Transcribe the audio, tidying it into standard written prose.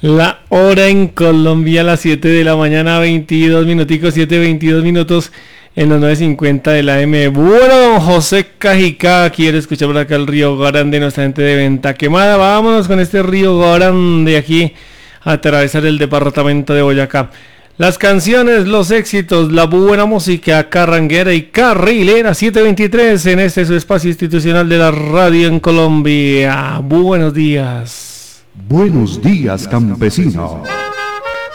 La hora en Colombia, las 7 de la mañana, 22 minuticos, 7:22 minutos en los 9:50 de la AM. Bueno, don José Cajicá, quiere escuchar por acá el Río Grande, nuestra gente de Venta Quemada. Vámonos con este Río Grande aquí a atravesar el departamento de Boyacá. Las canciones, los éxitos, la buena música carranguera y carrilera, 7:23 en este su espacio institucional de la radio en Colombia. Buenos días. Buenos días, campesino.